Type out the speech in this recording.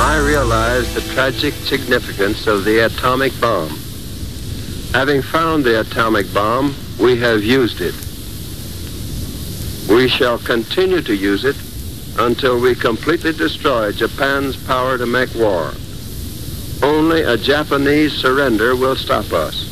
I realized the tragic significance of the atomic bomb. Having found the atomic bomb, we have used it. We shall continue to use it until we completely destroy Japan's power to make war. Only a Japanese surrender will stop us.